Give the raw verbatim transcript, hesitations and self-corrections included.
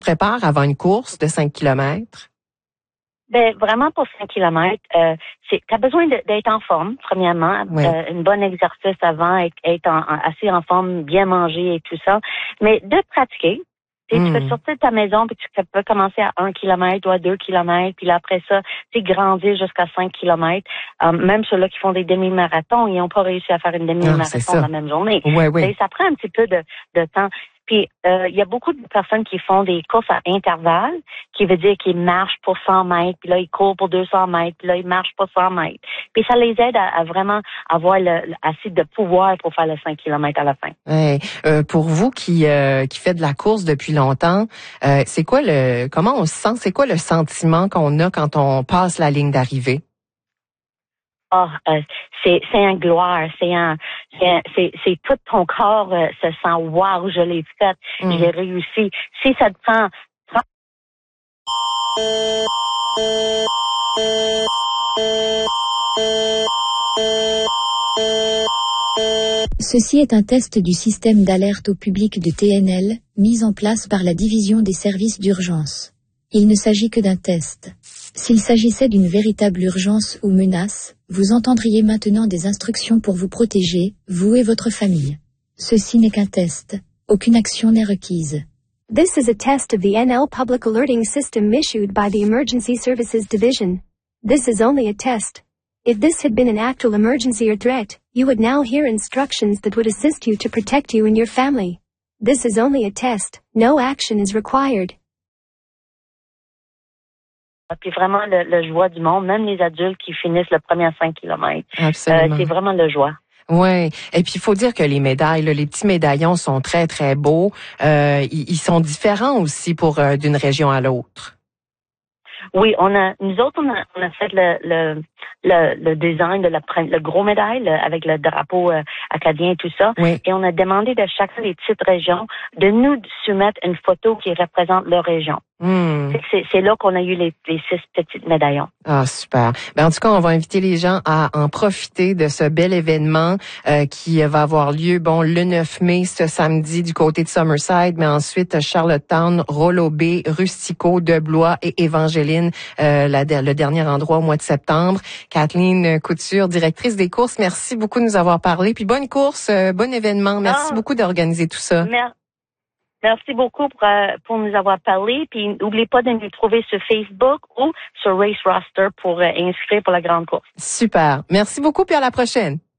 prépare avant une course de cinq kilomètres? Ben vraiment pour cinq kilomètres, euh, c'est t'as besoin de, d'être en forme premièrement, Oui. euh, une bonne exercice avant, être, être en, en, assez en forme, bien manger et tout ça, mais de pratiquer. Mm. Tu peux sortir de ta maison puis tu peux commencer à un kilomètre ou à deux kilomètres, puis là, après ça, tu sais, grandir jusqu'à cinq kilomètres. Euh, même ceux-là qui font des demi-marathons, ils n'ont pas réussi à faire une demi-marathon la même journée. Ouais, ouais. Ça prend un petit peu de, de temps. Puis, euh, il y a beaucoup de personnes qui font des courses à intervalles, qui veut dire qu'ils marchent pour cent mètres, puis là, ils courent pour deux cents mètres, puis là, ils marchent pour cent mètres. Puis, ça les aide à, à vraiment avoir le, le, assez de pouvoir pour faire le cinq kilomètres à la fin. Ouais. Euh, pour vous qui euh, qui fait de la course depuis longtemps, euh, c'est quoi le, comment on se sent, c'est quoi le sentiment qu'on a quand on passe la ligne d'arrivée? Ah, oh, euh, c'est c'est un gloire, c'est un c'est c'est, c'est tout ton corps euh, se sent wow, je l'ai fait, mm. j'ai réussi. Si ça te prend Ceci est un test du système d'alerte au public de T N L, mis en place par la division des services d'urgence. Il ne s'agit que d'un test. S'il s'agissait d'une véritable urgence ou menace, vous entendriez maintenant des instructions pour vous protéger, vous et votre famille. Ceci n'est qu'un test. Aucune action n'est requise. This is a test of the N L Public Alerting System issued by the Emergency Services Division. This is only a test. If this had been an actual emergency or threat, you would now hear instructions that would assist you to protect you and your family. This is only a test. No action is required. Puis vraiment le, le joie du monde, même les adultes qui finissent le premier cinq kilomètres. Absolument. Euh, c'est vraiment le joie. Oui, et puis il faut dire que les médailles, là, les petits médaillons sont très très beaux. Euh, ils, ils sont différents aussi pour euh, d'une région à l'autre. Oui, on a nous autres on a, on a fait le le le, le design de la le gros médaille le, avec le drapeau euh, acadien et tout ça. Oui. Et on a demandé de chacun des petites régions de nous soumettre une photo qui représente leur région. Mmh. C'est, c'est là qu'on a eu les, les six petites médaillons. Ah, super. Ben, en tout cas, on va inviter les gens à en profiter de ce bel événement euh, qui va avoir lieu, bon, le neuf mai, ce samedi, du côté de Summerside, mais ensuite Charlottetown, Rollo Bay, Rustico, Deblois et Évangeline, euh, la, le dernier endroit au mois de septembre. Kathleen Couture, directrice des courses, merci beaucoup de nous avoir parlé. Puis bonne course, euh, bon événement. Merci ah, beaucoup d'organiser tout ça. Merci. Merci beaucoup pour, euh, pour nous avoir parlé. Puis n'oubliez pas de nous trouver sur Facebook ou sur Race Roster pour euh, inscrire pour la grande course. Super. Merci beaucoup, puis à la prochaine.